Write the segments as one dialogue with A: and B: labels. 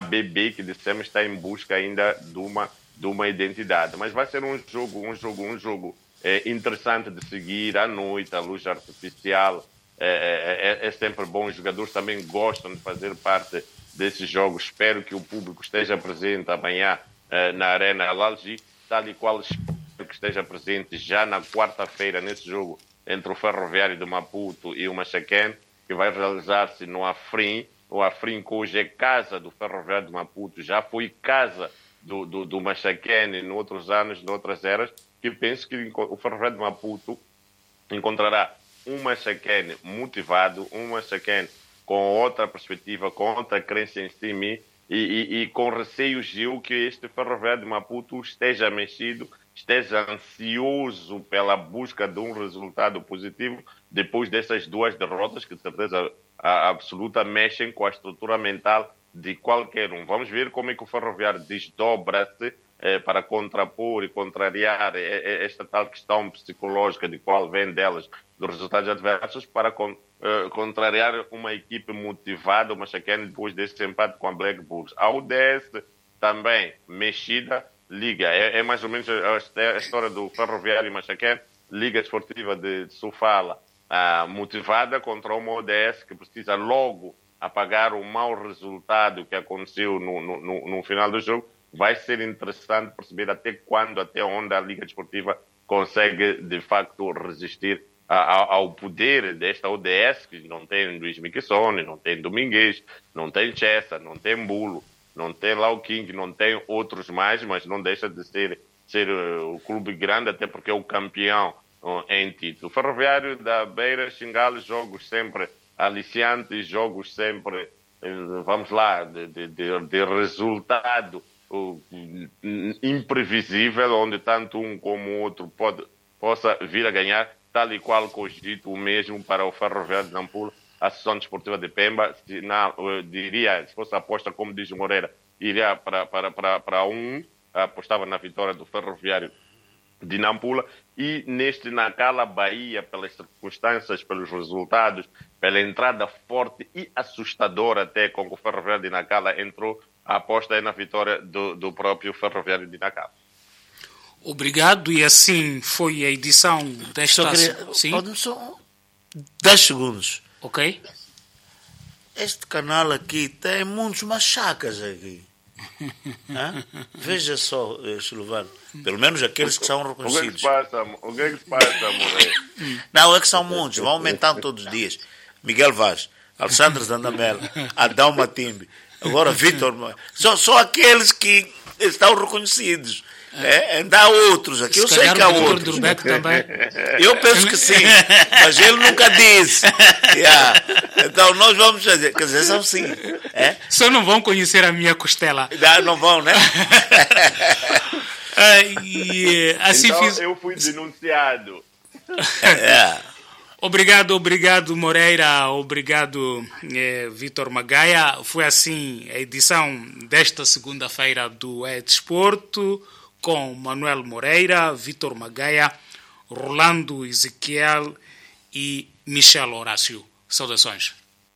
A: ABB, que dissemos está em busca ainda de uma identidade. Mas vai ser um jogo interessante de seguir à noite, a luz artificial. É sempre bom, os jogadores também gostam de fazer parte desses jogos. Espero que o público esteja presente amanhã na Arena Al-Algi, tal e qual espero que esteja presente já na quarta-feira nesse jogo entre o Ferroviário de Maputo e o Machaquen, que vai realizar-se no Afrim. O Afrim, que hoje é casa do Ferroviário de Maputo, já foi casa do Machaquen em outros anos, em outras eras, que penso que o Ferroviário de Maputo encontrará um Machaquen motivado, um Machaquen com outra perspectiva, com outra crença em si e com receio que este Ferroviário de Maputo esteja mexido, esteja ansioso pela busca de um resultado positivo depois dessas duas derrotas que, de certeza absoluta, mexem com a estrutura mental de qualquer um. Vamos ver como é que o Ferroviário desdobra-se para contrapor e contrariar esta tal questão psicológica de qual vem delas, dos resultados adversos, para contrariar uma equipe motivada, o Machaquen, depois desse empate com a Black Bulls. A UDS também mexida, liga, é mais ou menos a história do Ferroviário e Machaquen, Liga Desportiva de Sofala, motivada contra uma ODS que precisa logo apagar o mau resultado que aconteceu no final do jogo. Vai ser interessante perceber até onde a Liga Desportiva consegue, de facto, resistir ao poder desta ODS, que não tem Luiz Miquissone, não tem Domingues, não tem Chessa, não tem Bulo, não tem Lau King, não tem outros mais, mas não deixa de ser o clube grande, até porque é o campeão em título. O Ferroviário da Beira, Xingale, jogos sempre aliciantes, jogos sempre, vamos lá, de resultado imprevisível, onde tanto um como o outro possa vir a ganhar, tal e qual cogito o mesmo para o Ferroviário de Nampula, a Associação Desportiva de Pemba. Se fosse a aposta, como diz o Moreira, iria para apostava na vitória do Ferroviário de Nampula, e neste Nacala, Bahia, pelas circunstâncias, pelos resultados, pela entrada forte e assustadora até com que o Ferroviário de Nacala entrou, a aposta é na vitória do próprio Ferroviário de Nacala.
B: Obrigado, e assim foi a edição desta...
C: Pode-me só 10 segundos.
B: Ok.
C: Este canal aqui tem muitos machacas aqui. Veja só, Silvano. Pelo menos aqueles que são reconhecidos.
A: O que é que se passa, Moreira?
C: Não, é que são muitos, vão aumentando todos os dias. Miguel Vaz, Alexandre Zandamela, Adão Matimbe, agora Vitor. Só aqueles que estão reconhecidos. Ainda há outros aqui, eu sei que há outros.
B: Também.
C: Eu penso que sim, mas ele nunca disse. Então nós vamos fazer, quer dizer, são sim.
B: Só não vão conhecer a minha costela.
C: Não vão, né?
B: Assim
A: então,
B: fiz...
A: eu fui denunciado.
B: Obrigado Moreira, obrigado Vitor Magaia. Foi assim a edição desta segunda-feira do Desporto, com Manuel Moreira, Vitor Magaia, Rolando Ezequiel e Michel Horácio. Saudações.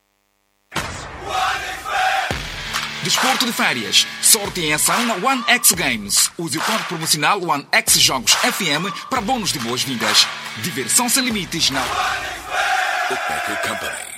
D: Desporto de férias. Sorte em ação na One X Games. Use o código promocional One X Jogos FM para bônus de boas-vindas. Diversão sem limites na...
E: Bookmaker Company.